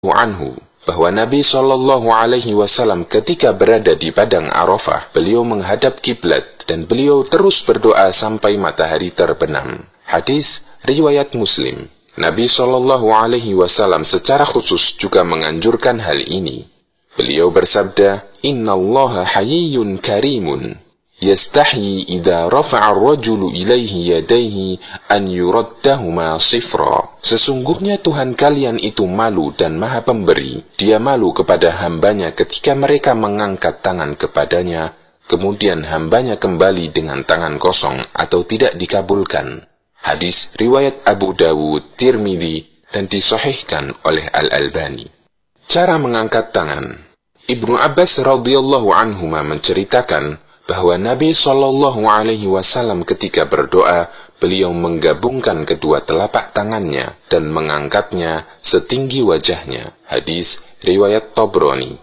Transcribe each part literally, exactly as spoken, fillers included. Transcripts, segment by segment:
anhu bahwa Nabi Shallallahu Alaihi Wasallam ketika berada di padang Arafah, beliau menghadap kiblat dan beliau terus berdoa sampai matahari terbenam. Hadis riwayat Muslim. Nabi Shallallahu Alaihi Wasallam secara khusus juga menganjurkan hal ini. Beliau bersabda, Innallaha hayyun karimun, yastahyi idza rafa'a ar-rajulu ilaihi yadayhi an yuraddahuma sifra. Sesungguhnya Tuhan kalian itu malu dan maha pemberi. Dia malu kepada hambanya ketika mereka mengangkat tangan kepadanya, kemudian hambanya kembali dengan tangan kosong atau tidak dikabulkan. Hadis riwayat Abu Dawud, Tirmidzi, dan disahihkan oleh Al-Albani. Cara mengangkat tangan. Ibnu Abbas radhiyallahu anhuma menceritakan bahwa Nabi Shallallahu Alaihi Wasallam ketika berdoa, beliau menggabungkan kedua telapak tangannya dan mengangkatnya setinggi wajahnya. Hadis riwayat Tabrani.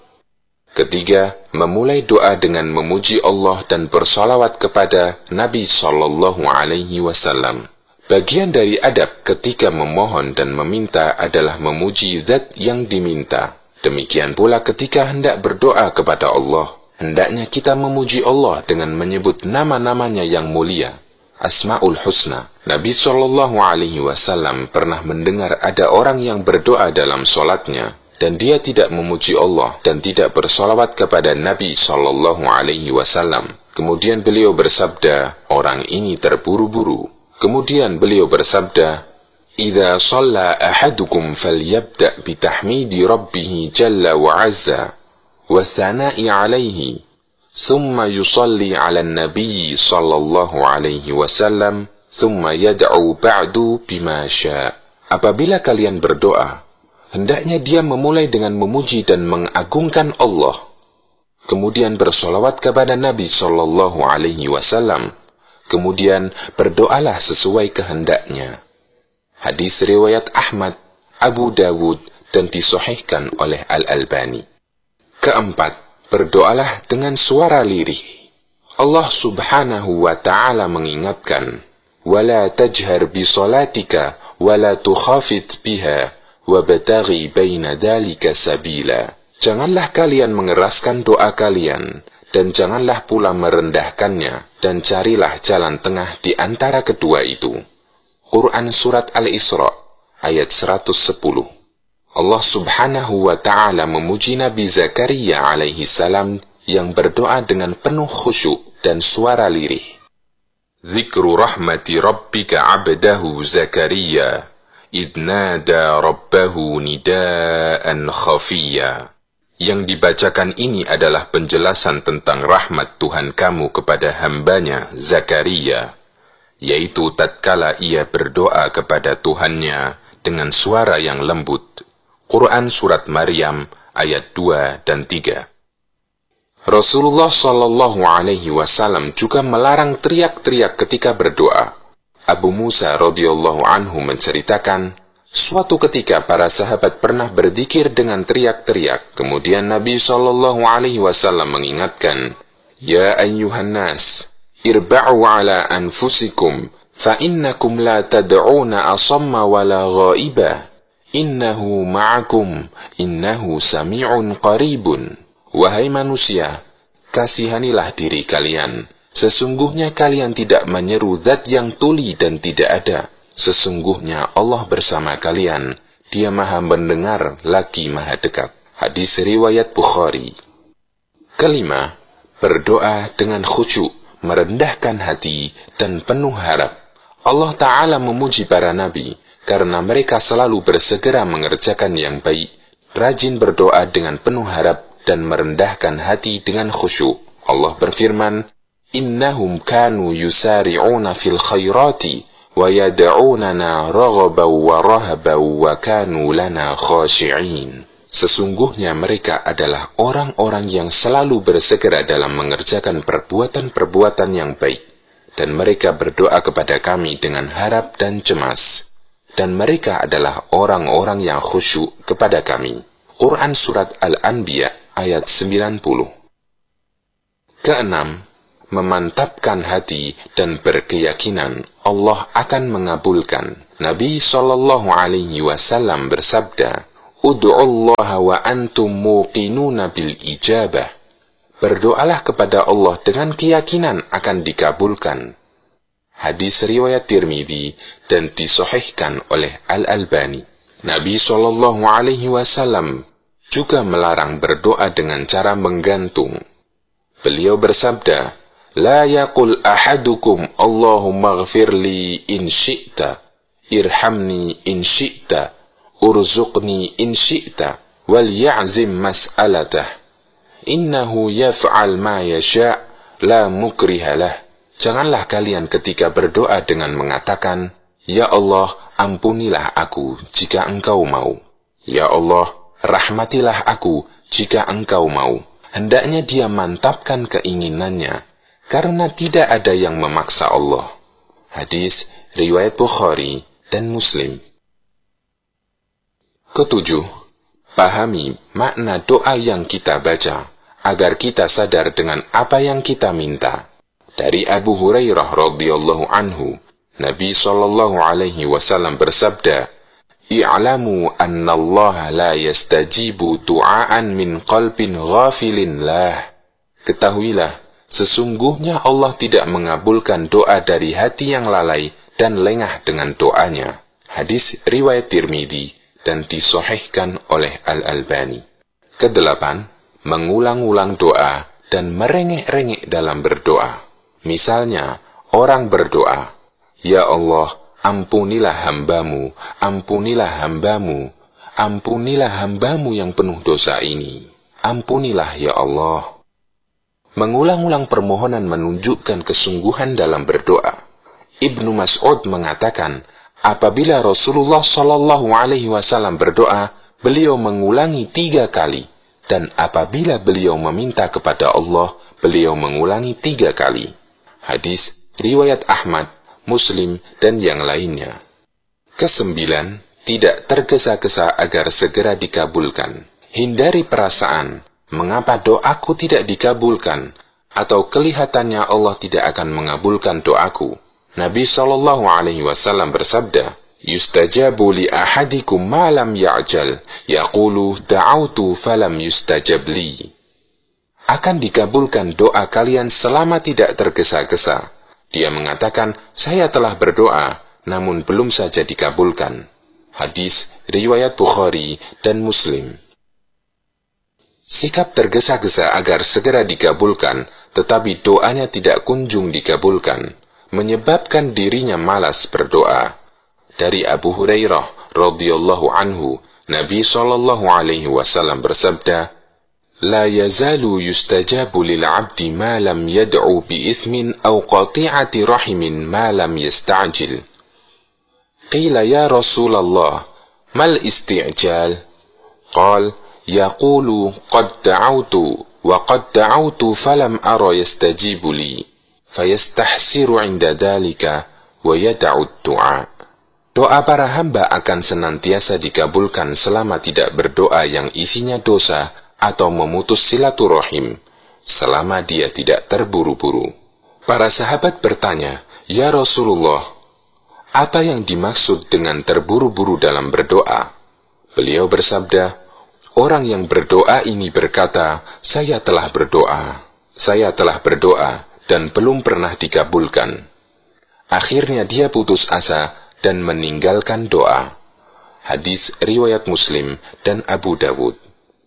Ketiga, memulai doa dengan memuji Allah dan bersalawat kepada Nabi Shallallahu Alaihi Wasallam. Bagian dari adab ketika memohon dan meminta adalah memuji zat yang diminta. Demikian pula ketika hendak berdoa kepada Allah, hendaknya kita memuji Allah dengan menyebut nama-namanya yang mulia, Asmaul Husna. Nabi Shallallahu Alaihi Wasallam pernah mendengar ada orang yang berdoa dalam solatnya, dan dia tidak memuji Allah dan tidak bersolawat kepada Nabi Shallallahu Alaihi Wasallam. Kemudian beliau bersabda, orang ini terburu-buru. Kemudian beliau bersabda, Idza shalla ahadukum falyabda' bitahmidi rabbih jalla wa azza wa thana'i alaihi, thumma yusalli ala nabi sallallahu alaihi wasallam, thumma yad'u ba'du bima sya'. Apabila kalian berdoa, hendaknya dia memulai dengan memuji dan mengagungkan Allah, kemudian bersolawat kepada Nabi sallallahu alaihi wasallam, kemudian berdoalah sesuai kehendaknya. Hadis riwayat Ahmad, Abu Dawud, dan disahihkan oleh Al-Albani. Keempat, berdoalah dengan suara lirih. Allah subhanahu wa ta'ala mengingatkan, وَلَا تَجْهَرْ بِصَلَاتِكَ وَلَا تُخَافِتْ بِهَا وَبَتَغِي بَيْنَ ذَلِكَ سَبِيلًا. Janganlah kalian mengeraskan doa kalian, dan janganlah pula merendahkannya, dan carilah jalan tengah di antara kedua itu. Quran Surat Al-Isra, ayat seratus sepuluh. Allah subhanahu wa ta'ala memuji Nabi Zakaria alaihi salam yang berdoa dengan penuh khusyuk dan suara lirih. Zikru rahmati rabbika abdahu Zakaria, idnada rabbahu nidaan khafiyya. Yang dibacakan ini adalah penjelasan tentang rahmat Tuhan kamu kepada hambanya Zakaria, yaitu tatkala ia berdoa kepada Tuhannya dengan suara yang lembut. Quran Surat Maryam ayat dua dan tiga. Rasulullah Shallallahu Alaihi Wasallam juga melarang teriak-teriak ketika berdoa. Abu Musa radhiyallahu anhu menceritakan, suatu ketika para sahabat pernah berzikir dengan teriak-teriak. Kemudian Nabi Shallallahu Alaihi Wasallam mengingatkan, Ya ayyuhan nas, irba'u ala anfusikum, fa innakum la tad'una asamma wala ghaiba, innahu ma'akum, innahu sami'un qaribun. Wahai manusia, kasihanilah diri kalian. Sesungguhnya kalian tidak menyeru zat yang tuli dan tidak ada. Sesungguhnya Allah bersama kalian. Dia maha mendengar lagi maha dekat. Hadis riwayat Bukhari. Kelima, berdoa dengan khusyuk, merendahkan hati, dan penuh harap. Allah Ta'ala memuji para nabi, karena mereka selalu bersegera mengerjakan yang baik, rajin berdoa dengan penuh harap, dan merendahkan hati dengan khusyuk. Allah berfirman, Innahum kanu yusari'una fil khairati, wa yada'unana raghabaw wa rahabaw wa kanu lana khashi'in. Sesungguhnya mereka adalah orang-orang yang selalu bersegera dalam mengerjakan perbuatan-perbuatan yang baik, dan mereka berdoa kepada kami dengan harap dan cemas, dan mereka adalah orang-orang yang khusyuk kepada kami. Quran Surat Al-Anbiya ayat sembilan puluh. Keenam, memantapkan hati dan berkeyakinan Allah akan mengabulkan. Nabi Shallallahu Alaihi Wasallam bersabda, Ud'ullaha wa antum muqinuna bil ijabah. Berdoalah kepada Allah dengan keyakinan akan dikabulkan. Hadis riwayat Tirmidzi dan disahihkan oleh Al-Albani. Nabi shallallahu alaihi wasallam juga melarang berdoa dengan cara menggantung. Beliau bersabda, La yaqul ahadukum Allahumma ghfirli in syi'ta, irhamni in syi'ta, urzuqni in syi'ta, wal ya'zim mas'alatah. Innahu yaf'al ma yasha' la mukrihalah. Janganlah kalian ketika berdoa dengan mengatakan, Ya Allah, ampunilah aku jika engkau mau. Ya Allah, rahmatilah aku jika engkau mau. Hendaknya dia mantapkan keinginannya, karena tidak ada yang memaksa Allah. Hadis riwayat Bukhari dan Muslim. Ketujuh, pahami makna doa yang kita baca, agar kita sadar dengan apa yang kita minta. Dari Abu Hurairah radhiyallahu anhu, Nabi sallallahu alaihi wasallam bersabda, I'lamu anna Allah la yastajibu du'aan min qalbin ghafilin lah. Ketahuilah, sesungguhnya Allah tidak mengabulkan doa dari hati yang lalai dan lengah dengan doanya. Hadis riwayat Tirmidzi dan disahihkan oleh Al-Albani. Kedelapan, mengulang-ulang doa dan merengek-rengek dalam berdoa. Misalnya, orang berdoa, Ya Allah, ampunilah hambamu, ampunilah hambamu, ampunilah hambamu yang penuh dosa ini. Ampunilah ya Allah. Mengulang-ulang permohonan menunjukkan kesungguhan dalam berdoa. Ibnu Mas'ud mengatakan, apabila Rasulullah shallallahu alaihi wasallam berdoa, beliau mengulangi tiga kali. Dan apabila beliau meminta kepada Allah, beliau mengulangi tiga kali. Hadis riwayat Ahmad, Muslim, dan yang lainnya. Kesembilan, tidak tergesa-gesa agar segera dikabulkan. Hindari perasaan, mengapa doaku tidak dikabulkan, atau kelihatannya Allah tidak akan mengabulkan doaku. Nabi shallallahu alaihi wasallam bersabda, Yustajabu li ahadikum ma lam ya'jal, yaqulu da'autu falam yustajab li. Akan dikabulkan doa kalian selama tidak tergesa-gesa. Dia mengatakan, saya telah berdoa, namun belum saja dikabulkan. Hadis riwayat Bukhari dan Muslim. Sikap tergesa-gesa agar segera dikabulkan, tetapi doanya tidak kunjung dikabulkan, menyebabkan dirinya malas berdoa. Dari Abu Hurairah radhiyallahu anhu, Nabi shallallahu alaihi wasallam bersabda, La yazalu yustajabu lil abdi ma lam yad'u bi ithmin aw qati'ati rahimin ma lam yasta'jil. Qila ya Rasulullah, mal isti'jal? Qal, yaqulu qad da'autu wa qad da'autu falam ara yastajibu li, fayastahsiru 'inda dhalika wa yad'u ad-du'a. Doa para hamba akan senantiasa dikabulkan selama tidak berdoa yang isinya dosa atau memutus silaturahim, selama dia tidak terburu-buru. Para sahabat bertanya, Ya Rasulullah, apa yang dimaksud dengan terburu-buru dalam berdoa? Beliau bersabda, orang yang berdoa ini berkata, saya telah berdoa, saya telah berdoa, dan belum pernah dikabulkan. Akhirnya dia putus asa dan meninggalkan doa. Hadis riwayat Muslim dan Abu Dawud.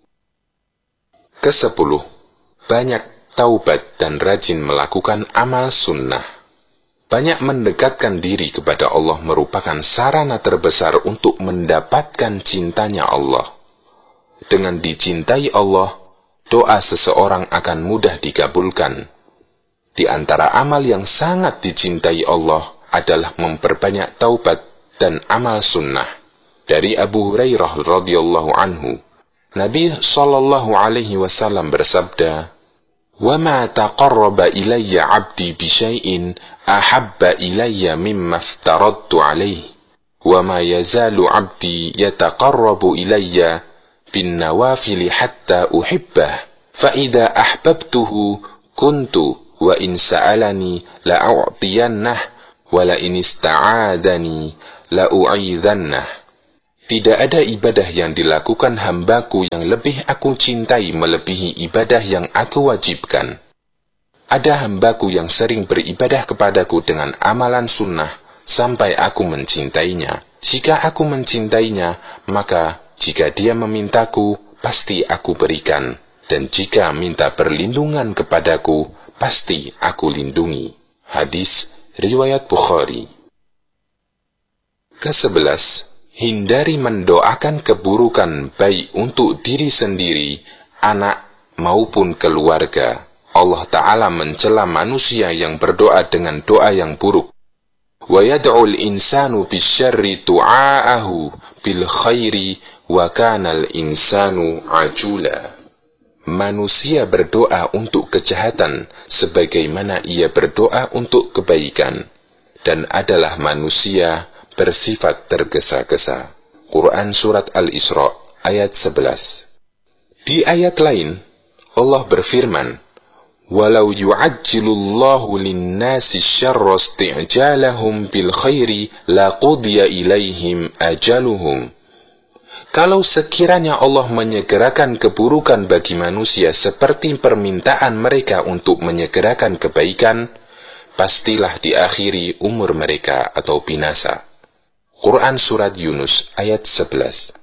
Kesepuluh, banyak taubat dan rajin melakukan amal sunnah. Banyak mendekatkan diri kepada Allah merupakan sarana terbesar untuk mendapatkan cintanya Allah. Dengan dicintai Allah, doa seseorang akan mudah dikabulkan. Di antara amal yang sangat dicintai Allah adalah memperbanyak taubat dan amal sunnah. Dari Abu Hurairah radhiyallahu anhu, Nabi sallallahu alaihi wasallam bersabda, "Wa ma taqarraba ilayya 'abdi bi syai'in ahabba ilayya mimma aftaradtu 'alaihi, wa ma yazalu 'abdi yataqarrabu ilayya bin nawafil hatta uhibbah, fa idza ahbabtuhu kuntu wa in sa'alani la a'tiyannah wa la in ista'adani la u'idhannah." Tidak ada ibadah yang dilakukan hambaku yang lebih aku cintai melebihi ibadah yang aku wajibkan. Ada hambaku yang sering beribadah kepadaku dengan amalan sunnah sampai aku mencintainya. Jika aku mencintainya, maka jika dia memintaku, pasti aku berikan. Dan jika minta perlindungan kepadaku, pasti aku lindungi. Hadis riwayat Bukhari. Kesebelas, hindari mendoakan keburukan baik untuk diri sendiri, anak maupun keluarga. Allah Ta'ala mencela manusia yang berdoa dengan doa yang buruk. Wa yad'ul insanu bisyarri du'aahu bil khairi wa kanal insanu ajula. Manusia berdoa untuk kejahatan sebagaimana ia berdoa untuk kebaikan, dan adalah manusia bersifat tergesa-gesa. Quran Surat Al-Isra ayat sebelas. Di ayat lain, Allah berfirman, Walau yu'ajjilullahu linnasi syarra isti'jalahum bil khairi laqudiya ilaihim ajaluhum. Kalau sekiranya Allah menyegerakan keburukan bagi manusia seperti permintaan mereka untuk menyegerakan kebaikan, pastilah diakhiri umur mereka atau binasa. Quran Surat Yunus ayat sebelas.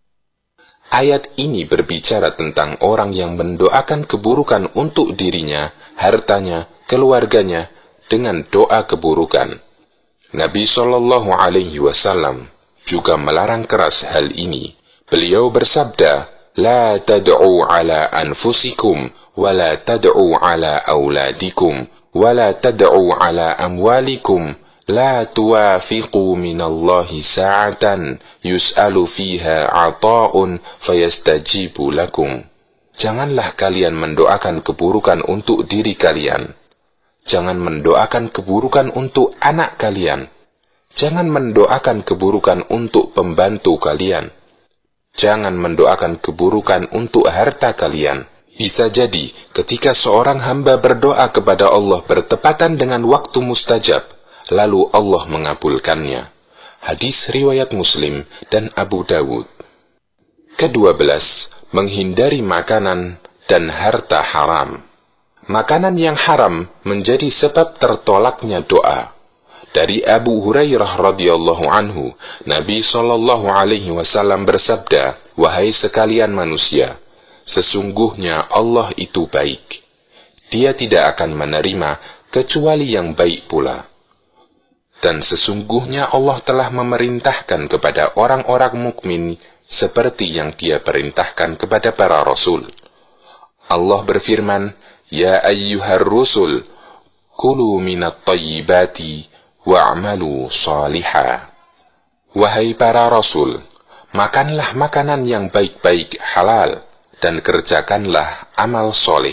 Ayat ini berbicara tentang orang yang mendoakan keburukan untuk dirinya, hartanya, keluarganya, dengan doa keburukan. Nabi Shallallahu Alaihi Wasallam juga melarang keras hal ini. Beliau bersabda, La tad'u ala anfusikum, wa la tad'u ala auladikum, wa la tad'u ala amwalikum, La tuwafiqu minallahi sa'atan yus'alu fiha ata'un fayastajibu lakum. Janganlah kalian mendoakan keburukan untuk diri kalian. Jangan mendoakan keburukan untuk anak kalian. Jangan mendoakan keburukan untuk pembantu kalian. Jangan mendoakan keburukan untuk harta kalian. Bisa jadi ketika seorang hamba berdoa kepada Allah bertepatan dengan waktu mustajab, lalu Allah mengabulkannya. Hadis riwayat Muslim dan Abu Dawud. Kedua belas, menghindari makanan dan harta haram. Makanan yang haram menjadi sebab tertolaknya doa. Dari Abu Hurairah radhiyallahu anhu, Nabi Shallallahu Alaihi Wasallam bersabda, Wahai sekalian manusia, sesungguhnya Allah itu baik. Dia tidak akan menerima kecuali yang baik pula. Dan sesungguhnya Allah telah memerintahkan kepada orang-orang mukmin seperti yang Dia perintahkan kepada para rasul. Allah berfirman, Ya ayyuhar rusul, kulu minat tayyibati wa'amalu salihah. Wahai para rasul, makanlah makanan yang baik-baik halal dan kerjakanlah amal soleh.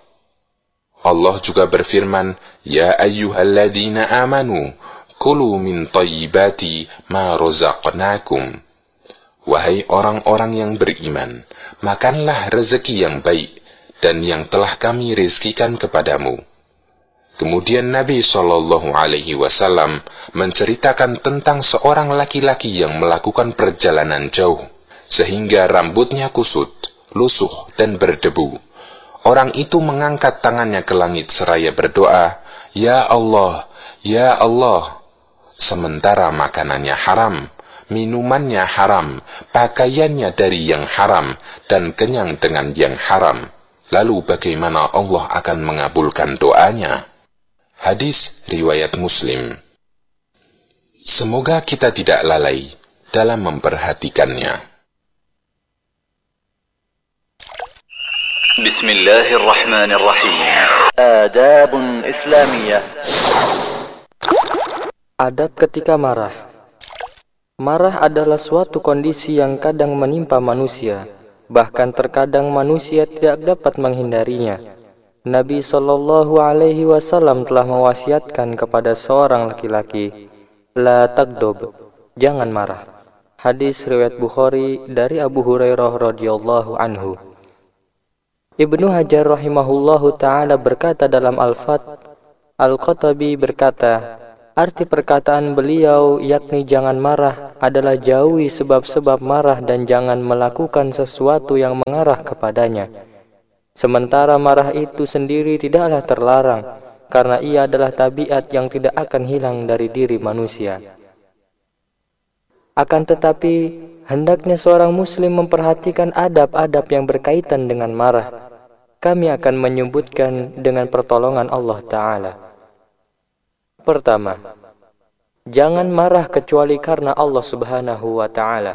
Allah juga berfirman, Ya ayyuhalladzina amanu, Kulu min tayyibati ma razaqnakum. Wahai orang-orang yang beriman, makanlah rezeki yang baik dan yang telah kami rizkikan kepadamu. Kemudian Nabi Shallallahu Alaihi Wasallam menceritakan tentang seorang laki-laki yang melakukan perjalanan jauh, sehingga rambutnya kusut, lusuh dan berdebu. Orang itu mengangkat tangannya ke langit seraya berdoa, Ya Allah, Ya Allah. Sementara makanannya haram, minumannya haram, pakaiannya dari yang haram, dan kenyang dengan yang haram. Lalu bagaimana Allah akan mengabulkan doanya? Hadis riwayat Muslim. Semoga kita tidak lalai dalam memperhatikannya. Bismillahirrahmanirrahim. Adabun Islamiyah. Adab ketika marah. Marah adalah suatu kondisi yang kadang menimpa manusia, bahkan terkadang manusia tidak dapat menghindarinya. Nabi Shallallahu Alaihi Wasallam telah mewasiatkan kepada seorang laki-laki, La tagdob, jangan marah. Hadis riwayat Bukhari dari Abu Hurairah radhiyallahu anhu. Ibnu Hajar rahimahullahu ta'ala berkata dalam Al-Fath, Al-Qatabi berkata, Arti perkataan beliau yakni jangan marah adalah jauhi sebab-sebab marah dan jangan melakukan sesuatu yang mengarah kepadanya. Sementara marah itu sendiri tidaklah terlarang, karena ia adalah tabiat yang tidak akan hilang dari diri manusia. Akan tetapi, hendaknya seorang muslim memperhatikan adab-adab yang berkaitan dengan marah. Kami akan menyebutkan dengan pertolongan Allah Ta'ala. Pertama, jangan marah kecuali karena Allah Subhanahu wa Ta'ala.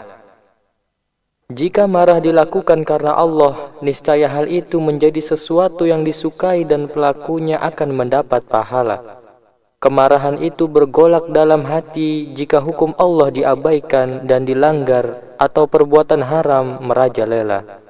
Jika marah dilakukan karena Allah, niscaya hal itu menjadi sesuatu yang disukai dan pelakunya akan mendapat pahala. Kemarahan itu bergolak dalam hati jika hukum Allah diabaikan dan dilanggar atau perbuatan haram merajalela.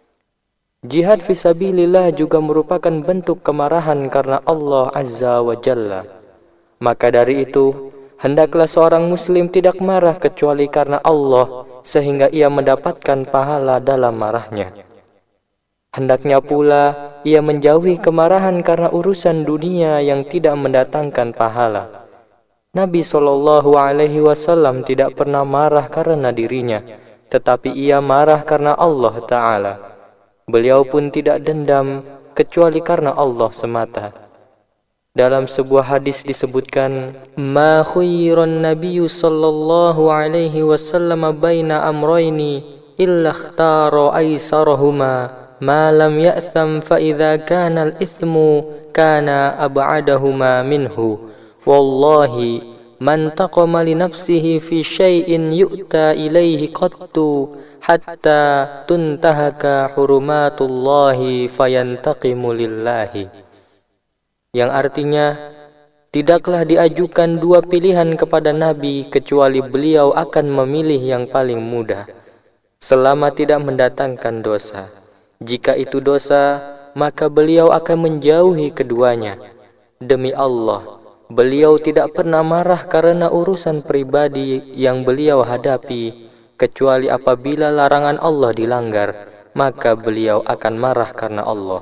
Jihad fisabilillah juga merupakan bentuk kemarahan karena Allah Azza wa Jalla. Maka dari itu, hendaklah seorang muslim tidak marah kecuali karena Allah, sehingga ia mendapatkan pahala dalam marahnya. Hendaknya pula ia menjauhi kemarahan karena urusan dunia yang tidak mendatangkan pahala. Nabi Shallallahu Alaihi Wasallam tidak pernah marah karena dirinya, tetapi ia marah karena Allah Ta'ala. Beliau pun tidak dendam kecuali karena Allah semata. Dalam sebuah hadis disebutkan, "Ma khuyyiran nabiyyu sallallahu alaihi wasallam baina amrayni illa ikhtara aisarahuma ma lam ya'tham fa idza kana al-ithmu kana ab'adahuma minhu wallahi man taqama li nafsihi fi syai'in yu'ta ilaihi qattu hatta tuntahaka hurumatullahi fayantaqimu lillahi." Yang artinya, tidaklah diajukan dua pilihan kepada Nabi kecuali beliau akan memilih yang paling mudah, selama tidak mendatangkan dosa. Jika itu dosa, maka beliau akan menjauhi keduanya. Demi Allah, beliau tidak pernah marah karena urusan pribadi yang beliau hadapi, kecuali apabila larangan Allah dilanggar, maka beliau akan marah karena Allah.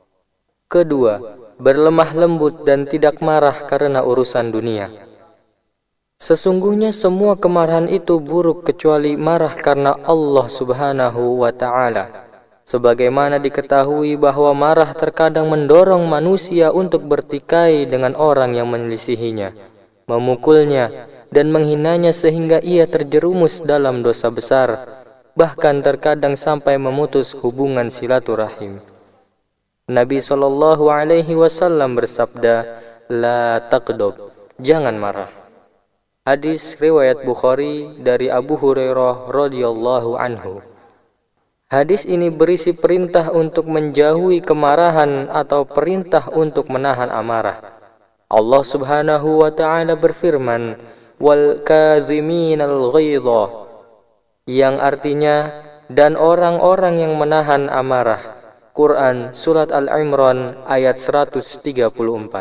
Kedua, berlemah lembut dan tidak marah karena urusan dunia. Sesungguhnya semua kemarahan itu buruk kecuali marah karena Allah Subhanahu wa Ta'ala. Sebagaimana diketahui bahwa marah terkadang mendorong manusia untuk bertikai dengan orang yang menyelisihinya, memukulnya, dan menghinanya sehingga ia terjerumus dalam dosa besar, bahkan terkadang sampai memutus hubungan silaturahim. Nabi Shallallahu Alaihi Wasallam bersabda, "La taqdob, jangan marah." Hadis riwayat Bukhari dari Abu Hurairah radhiyallahu anhu. Hadis ini berisi perintah untuk menjauhi kemarahan atau perintah untuk menahan amarah. Allah Subhanahu wa Ta'ala berfirman, "Wal kaziminal ghaidha," yang artinya dan orang-orang yang menahan amarah. Quran Surat Al-Imran ayat seratus tiga puluh empat.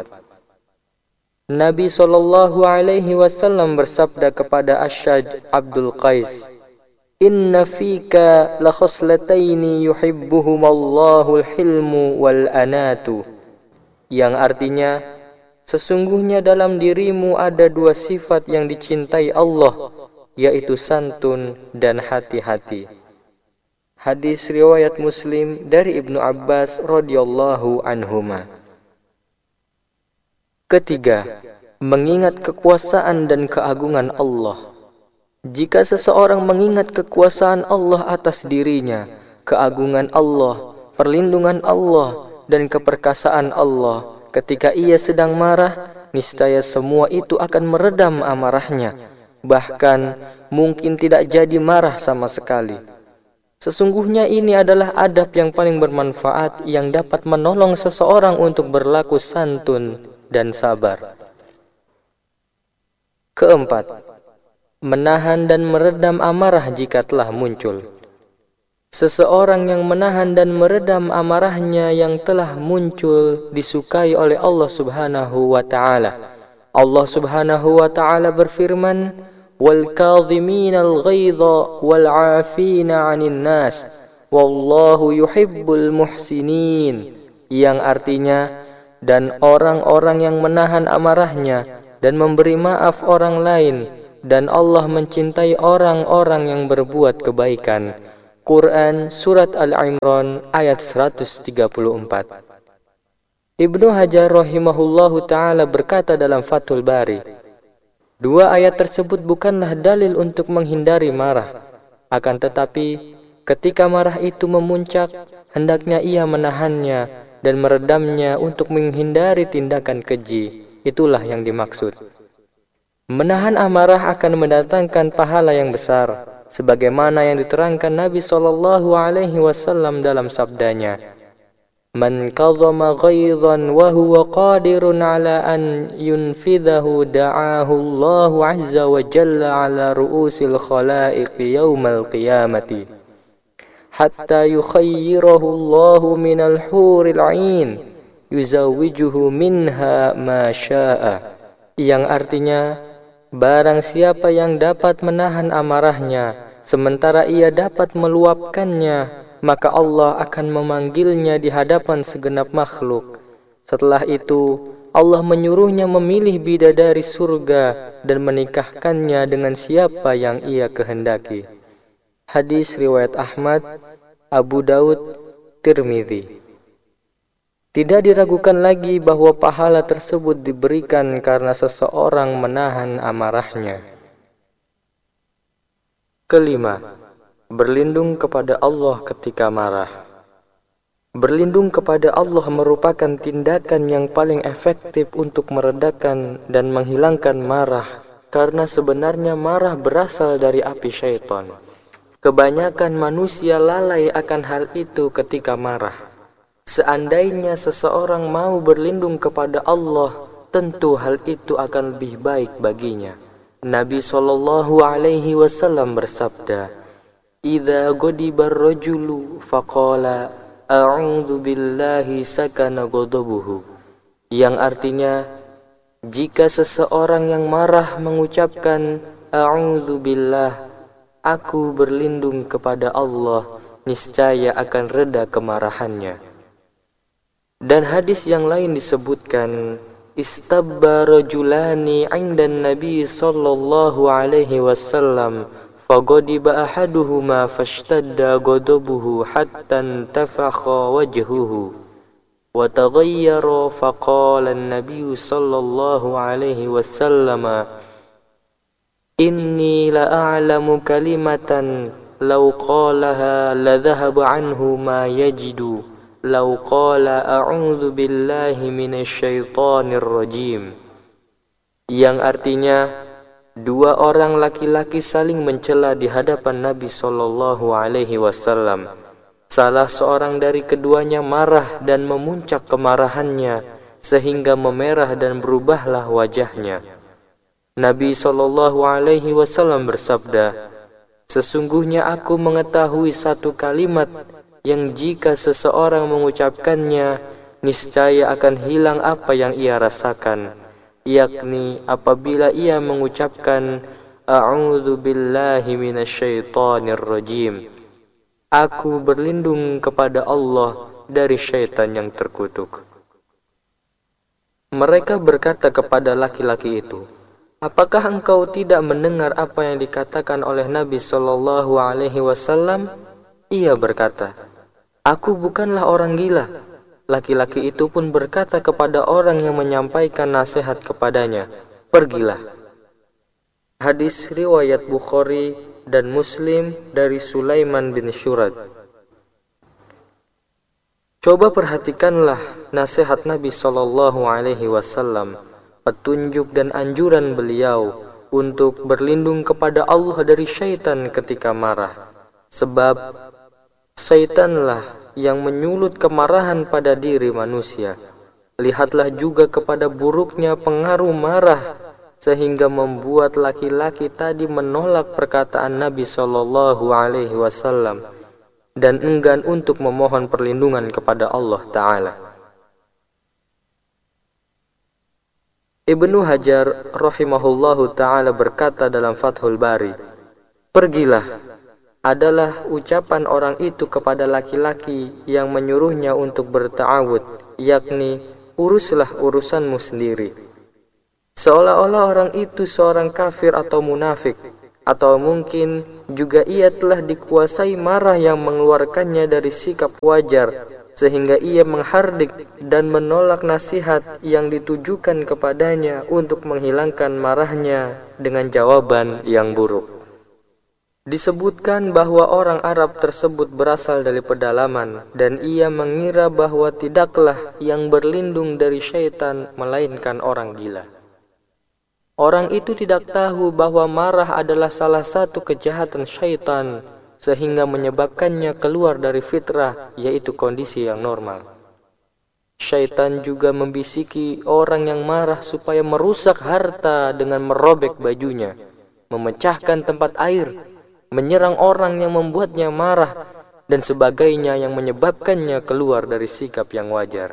Nabi Shallallahu Alaihi Wasallam bersabda kepada Asyaj Abdul Qais, "Inna fika la khoslataini yuhibbuhumallahu al-hilmu wal anatu," yang artinya, sesungguhnya dalam dirimu ada dua sifat yang dicintai Allah, yaitu santun dan hati-hati. Hadis riwayat Muslim dari Ibnu Abbas radhiyallahu anhuma. Ketiga, mengingat kekuasaan dan keagungan Allah. Jika seseorang mengingat kekuasaan Allah atas dirinya, keagungan Allah, perlindungan Allah, dan keperkasaan Allah ketika ia sedang marah, niscaya semua itu akan meredam amarahnya, bahkan mungkin tidak jadi marah sama sekali. Sesungguhnya ini adalah adab yang paling bermanfaat yang dapat menolong seseorang untuk berlaku santun dan sabar. Keempat, menahan dan meredam amarah jika telah muncul. Seseorang yang menahan dan meredam amarahnya yang telah muncul disukai oleh Allah Subhanahu wa Ta'ala. Allah Subhanahu wa Ta'ala berfirman, "Wal kadhiminal ghaidha wal 'afina 'anil nas wallahu yuhibbul muhsinin," yang artinya dan orang-orang yang menahan amarahnya dan memberi maaf orang lain, dan Allah mencintai orang-orang yang berbuat kebaikan. Quran Surat Al-Imran ayat seratus tiga puluh empat. Ibnu Hajar rahimahullahu ta'ala berkata dalam Fathul Bari, dua ayat tersebut bukanlah dalil untuk menghindari marah. Akan tetapi, ketika marah itu memuncak, hendaknya ia menahannya dan meredamnya untuk menghindari tindakan keji. Itulah yang dimaksud. Menahan amarah akan mendatangkan pahala yang besar, sebagaimana yang diterangkan Nabi shallallahu alaihi wasallam dalam sabdanya, "Man qadhama ghaidhan wa huwa qadirun ala an yunfidhahu da'ahu Allahu azza wa jalla ala ru'usil khalaiq yawmal qiyamati hatta yukhayyirahu Allahu minal huril 'ain yuzawwijuhu minha ma syaa." Yang artinya, barang siapa yang dapat menahan amarahnya sementara ia dapat meluapkannya, maka Allah akan memanggilnya di hadapan segenap makhluk. Setelah itu, Allah menyuruhnya memilih bidadari surga dan menikahkannya dengan siapa yang ia kehendaki. Hadis riwayat Ahmad, Abu Daud, Tirmidzi. Tidak diragukan lagi bahwa pahala tersebut diberikan karena seseorang menahan amarahnya. Kelima, berlindung kepada Allah ketika marah. Berlindung kepada Allah merupakan tindakan yang paling efektif untuk meredakan dan menghilangkan marah, karena sebenarnya marah berasal dari api syaitan. Kebanyakan manusia lalai akan hal itu ketika marah. Seandainya seseorang mau berlindung kepada Allah, tentu hal itu akan lebih baik baginya. Nabi shallallahu alaihi wasallam bersabda, "Idza ghadiba ar-rajulu faqala a'udzu billahi sakana ghadabuhu." Yang artinya, jika seseorang yang marah mengucapkan a'udzu billah, aku berlindung kepada Allah, niscaya akan reda kemarahannya. Dan hadis yang lain disebutkan, istabba rajulani 'indan nabi sallallahu alaihi wasallam faghadiba ahaduhuma fashtadda ghadabuhu hatta intafakha wajhuhu wa taghayyara faqala an-nabiy sallallahu alaihi wasallam inni la a'lamu kalimatan law qalaha la dhahaba anhu ma yajidu law qala a'udzu billahi minasyaitonir rajim. Yang artinya, dua orang laki-laki saling mencela di hadapan Nabi shallallahu alaihi wasallam. Salah seorang dari keduanya marah dan memuncak kemarahannya sehingga memerah dan berubahlah wajahnya. Nabi shallallahu alaihi wasallam bersabda, "Sesungguhnya aku mengetahui satu kalimat yang jika seseorang mengucapkannya, niscaya akan hilang apa yang ia rasakan, yakni apabila ia mengucapkan a'udzu billahi minasyaitonir rajim. Aku berlindung kepada Allah dari syaitan yang terkutuk." Mereka berkata kepada laki-laki itu, "Apakah engkau tidak mendengar apa yang dikatakan oleh Nabi shallallahu alaihi wasallam?" Ia berkata, "Aku bukanlah orang gila." Laki-laki itu pun berkata kepada orang yang menyampaikan nasihat kepadanya, "Pergilah." Hadis riwayat Bukhari dan Muslim dari Sulaiman bin Syurad. Coba perhatikanlah nasihat Nabi shallallahu alaihi wasallam, petunjuk dan anjuran beliau untuk berlindung kepada Allah dari syaitan ketika marah. Sebab syaitanlah yang menyulut kemarahan pada diri manusia. Lihatlah juga kepada buruknya pengaruh marah sehingga membuat laki-laki tadi menolak perkataan Nabi shallallahu alaihi wasallam dan enggan untuk memohon perlindungan kepada Allah Ta'ala. Ibnu Hajar rahimahullahu ta'ala berkata dalam Fathul Bari, "Pergilah" adalah ucapan orang itu kepada laki-laki yang menyuruhnya untuk berta'awud, yakni uruslah urusanmu sendiri. seolah-olah orang itu seorang kafir atau munafik, atau mungkin juga ia telah dikuasai marah yang mengeluarkannya dari sikap wajar, sehingga ia menghardik dan menolak nasihat yang ditujukan kepadanya untuk menghilangkan marahnya dengan jawaban yang buruk. Disebutkan bahwa orang Arab tersebut berasal dari pedalaman, dan ia mengira bahwa tidaklah yang berlindung dari syaitan melainkan orang gila. Orang itu tidak tahu bahwa marah adalah salah satu kejahatan syaitan, sehingga menyebabkannya keluar dari fitrah, yaitu kondisi yang normal. Syaitan juga membisiki orang yang marah supaya merusak harta dengan merobek bajunya, memecahkan tempat air, menyerang orang yang membuatnya marah, dan sebagainya yang menyebabkannya keluar dari sikap yang wajar.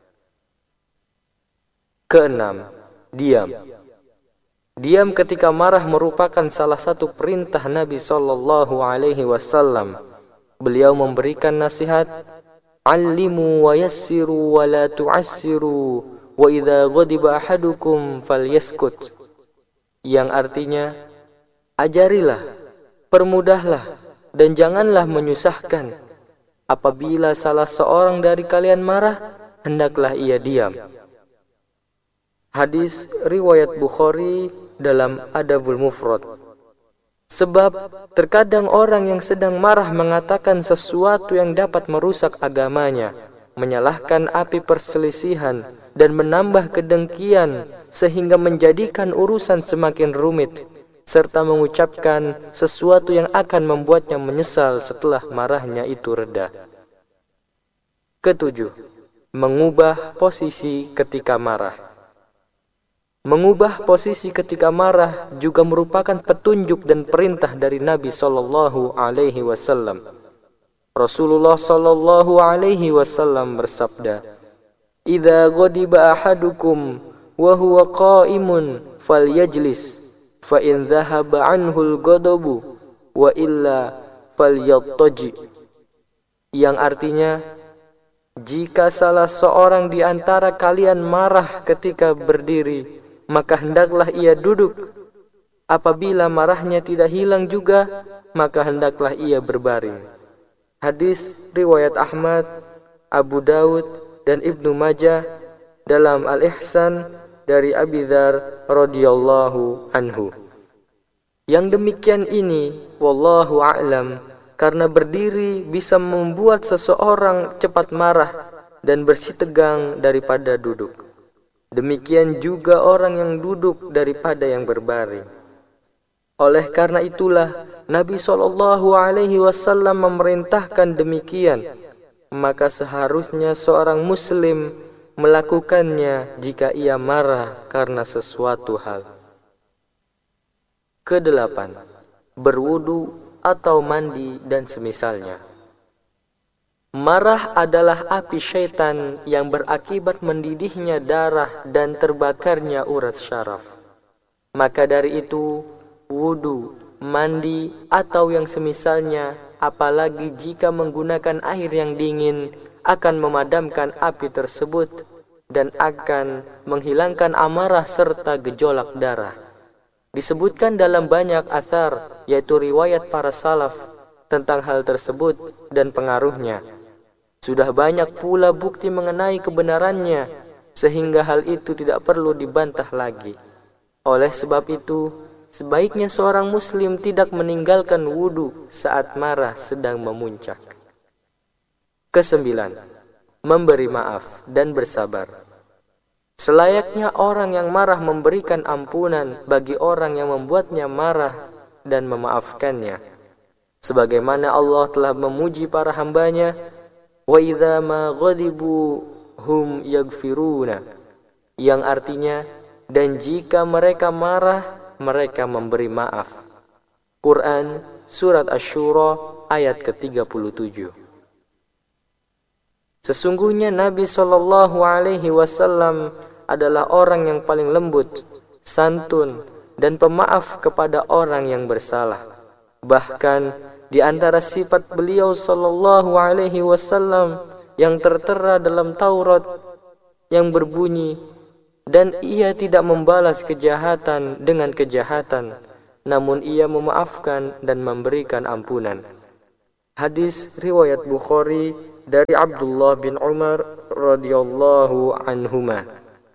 Keenam, diam. Diam ketika marah merupakan salah satu perintah Nabi sallallahu alaihi wasallam. Beliau memberikan nasihat, "Allimu wa yassiru wa la tu'assiru, wa idza ghadiba ahadukum falyaskut." Yang artinya, ajarilah, permudahlah, dan janganlah menyusahkan. Apabila salah seorang dari kalian marah, hendaklah ia diam. Hadis riwayat Bukhari dalam Adabul Mufrad. Sebab terkadang orang yang sedang marah mengatakan sesuatu yang dapat merusak agamanya, menyalahkan api perselisihan, dan menambah kedengkian sehingga menjadikan urusan semakin rumit, serta mengucapkan sesuatu yang akan membuatnya menyesal setelah marahnya itu reda. Ketujuh, mengubah posisi ketika marah. Mengubah posisi ketika marah juga merupakan petunjuk dan perintah dari Nabi sallallahu alaihi wasallam. Rasulullah sallallahu alaihi wasallam bersabda, "Idza ghadiba ahadukum wa huwa qa'imun falyajlis, fa in dhahaba anhu al-ghadabu wa illa falyattaji." Yang artinya, jika salah seorang di antara kalian marah ketika berdiri, maka hendaklah ia duduk. Apabila marahnya tidak hilang juga, maka hendaklah ia berbaring. Hadis riwayat Ahmad, Abu Daud, dan Ibnu Majah dalam Al-Ihsan dari Abi Dzar radhiyallahu anhu. Yang demikian ini, wallahu a'lam, karena berdiri bisa membuat seseorang cepat marah dan bersitegang daripada duduk. Demikian juga orang yang duduk daripada yang berbaring. Oleh karena itulah Nabi shallallahu alaihi wasallam memerintahkan demikian, maka seharusnya seorang muslim melakukannya jika ia marah karena sesuatu hal. Kedelapan, berwudu atau mandi dan semisalnya. Marah adalah api syaitan yang berakibat mendidihnya darah dan terbakarnya urat syaraf. Maka dari itu, wudu, mandi, atau yang semisalnya, apalagi jika menggunakan air yang dingin, akan memadamkan api tersebut dan akan menghilangkan amarah serta gejolak darah. Disebutkan dalam banyak athar, yaitu riwayat para salaf, tentang hal tersebut dan pengaruhnya. Sudah banyak pula bukti mengenai kebenarannya, sehingga hal itu tidak perlu dibantah lagi. Oleh sebab itu, sebaiknya seorang muslim tidak meninggalkan wudu saat marah sedang memuncak. Kesembilan, memberi maaf dan bersabar. Selayaknya orang yang marah memberikan ampunan bagi orang yang membuatnya marah dan memaafkannya. Sebagaimana Allah telah memuji para hambanya, wa idza ma ghadibu hum yaghfiruna, yang artinya, dan jika mereka marah, mereka memberi maaf. Quran Surat Asy-Syura ayat ke tiga puluh tujuh. Sesungguhnya Nabi shallallahu alaihi wasallam adalah orang yang paling lembut, santun, dan pemaaf kepada orang yang bersalah. Bahkan di antara sifat beliau sallallahu alaihi wasallam yang tertera dalam Taurat yang berbunyi, dan ia tidak membalas kejahatan dengan kejahatan, namun ia memaafkan dan memberikan ampunan. Hadis riwayat Bukhari dari Abdullah bin Umar radhiyallahu anhuma.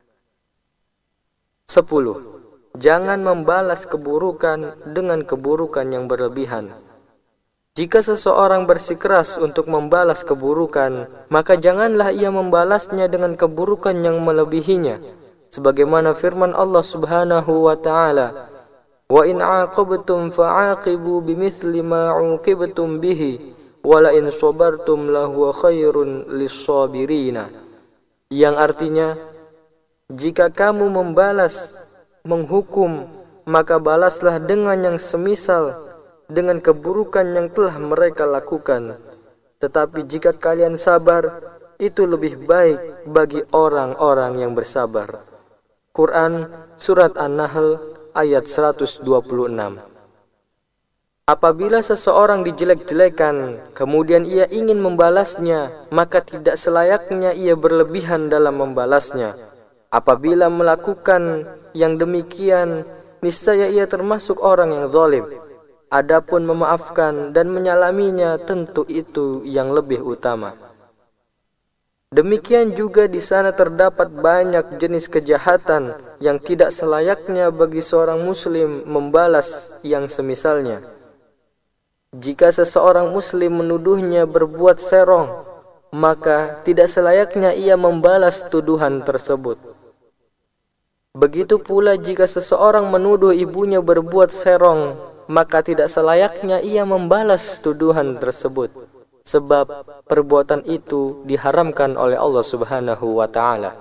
Sepuluh. Jangan membalas keburukan dengan keburukan yang berlebihan. Jika seseorang bersikeras untuk membalas keburukan, maka janganlah ia membalasnya dengan keburukan yang melebihinya. Sebagaimana firman Allah Subhanahu wa taala, "Wa in 'aqabtum fa'aqibu bimithli ma 'uqibtum bihi, wa la in sabartum lahu khairun lis-sabirina." Yang artinya, jika kamu membalas, menghukum, maka balaslah dengan yang semisal dengan keburukan yang telah mereka lakukan. Tetapi jika kalian sabar, itu lebih baik bagi orang-orang yang bersabar. Quran Surat An-Nahl ayat seratus dua puluh enam. Apabila seseorang dijelek-jelekan, kemudian ia ingin membalasnya, maka tidak selayaknya ia berlebihan dalam membalasnya. Apabila melakukan yang demikian, niscaya ia termasuk orang yang zalim. Adapun memaafkan dan menyalaminya, tentu itu yang lebih utama. Demikian juga di sana terdapat banyak jenis kejahatan yang tidak selayaknya bagi seorang muslim membalas yang semisalnya. Jika seseorang muslim menuduhnya berbuat serong, maka tidak selayaknya ia membalas tuduhan tersebut. Begitu pula jika seseorang menuduh ibunya berbuat serong, maka tidak selayaknya ia membalas tuduhan tersebut, sebab perbuatan itu diharamkan oleh Allah Subhanahu wa taala.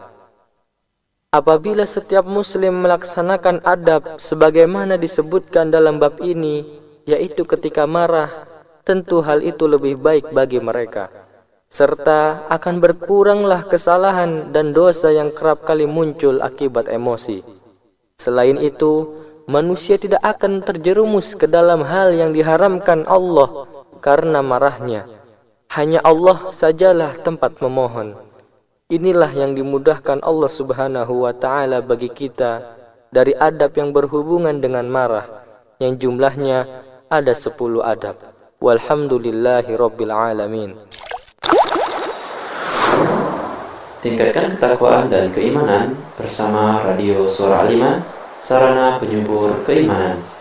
Apabila setiap muslim melaksanakan adab sebagaimana disebutkan dalam bab ini, yaitu ketika marah, tentu hal itu lebih baik bagi mereka, serta akan berkuranglah kesalahan dan dosa yang kerap kali muncul akibat emosi. Selain itu, manusia tidak akan terjerumus ke dalam hal yang diharamkan Allah karena marahnya. Hanya Allah sajalah tempat memohon. Inilah yang dimudahkan Allah Subhanahu wa taala bagi kita dari adab yang berhubungan dengan marah, yang jumlahnya ada sepuluh adab. Walhamdulillahi rabbil alamin. Tingkatkan ketakwaan dan keimanan bersama Radio Suara Al-Iman, sarana penyubur keimanan.